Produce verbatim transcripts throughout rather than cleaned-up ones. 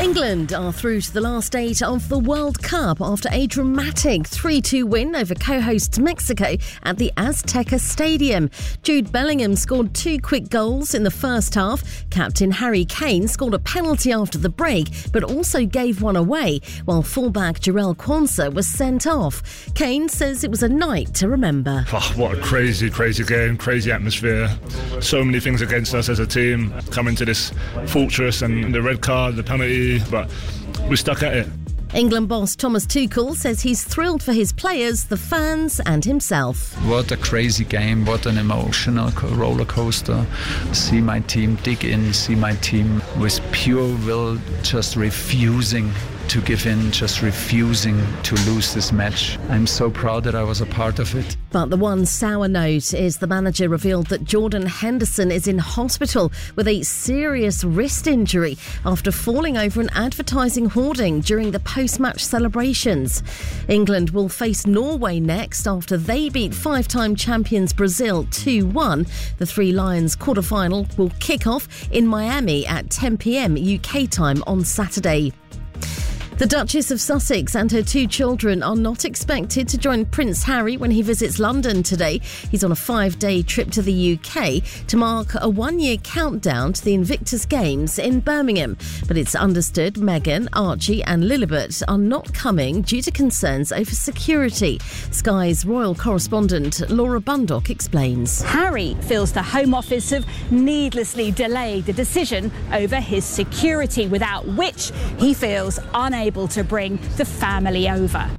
England are through to the last eight of the World Cup after a dramatic three two win over co-host Mexico at the Azteca Stadium. Jude Bellingham scored two quick goals in the first half. Captain Harry Kane scored a penalty after the break, but also gave one away, while fullback Jarell Quansah was sent off. Kane says it was a night to remember. Oh, what a crazy, crazy game, crazy atmosphere. So many things against us as a team, coming to this fortress and the red card, the penalty, but we stuck at it. England boss Thomas Tuchel says he's thrilled for his players, the fans and himself. What a crazy game, what an emotional roller coaster. See my team dig in, see my team with pure will just refusing to give in, just refusing to lose this match. I'm so proud that I was a part of it. But the one sour note is the manager revealed that Jordan Henderson is in hospital with a serious wrist injury after falling over an advertising hoarding during the post-match celebrations. England will face Norway next after they beat five-time champions Brazil two one. The Three Lions quarter-final will kick off in Miami at ten p.m. U K time on Saturday. The Duchess of Sussex and her two children are not expected to join Prince Harry when he visits London today. He's on a five-day trip to the U K to mark a one-year countdown to the Invictus Games in Birmingham. But it's understood Meghan, Archie and Lilibet are not coming due to concerns over security. Sky's royal correspondent Laura Bundock explains. Harry feels the Home Office have needlessly delayed the decision over his security, without which he feels unable to bring the family over.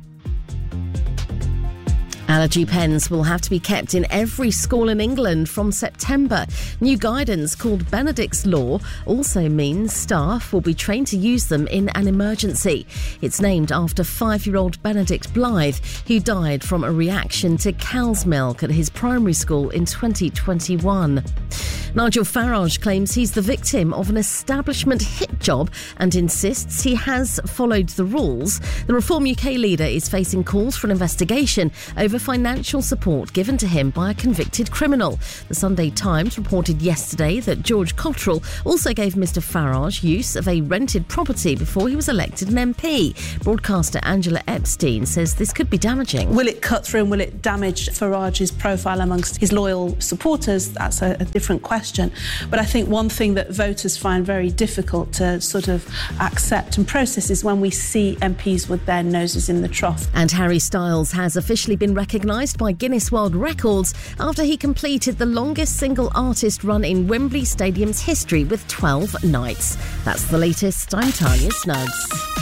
Allergy pens will have to be kept in every school in England from September. New guidance called Benedict's Law also means staff will be trained to use them in an emergency. It's named after five-year-old Benedict Blythe, who died from a reaction to cow's milk at his primary school in twenty twenty-one. Nigel Farage claims he's the victim of an establishment hit job and insists he has followed the rules. The Reform U K leader is facing calls for an investigation over financial support given to him by a convicted criminal. The Sunday Times reported yesterday that George Cottrell also gave Mr Farage use of a rented property before he was elected an M P. Broadcaster Angela Epstein says this could be damaging. Will it cut through and will it damage Farage's profile amongst his loyal supporters? That's a, a different question. But I think one thing that voters find very difficult to sort of accept and process is when we see M Ps with their noses in the trough. And Harry Styles has officially been recognised by Guinness World Records after he completed the longest single artist run in Wembley Stadium's history with twelve nights. That's the latest. I'm Tanya Snuggs.